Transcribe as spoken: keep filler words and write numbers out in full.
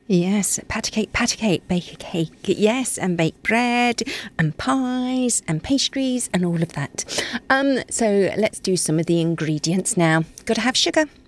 Yes, patty cake, patty cake, bake a cake, yes, and bake bread and pies and pastries and all of that. Um, so let's do some of the ingredients now. Got to have sugar,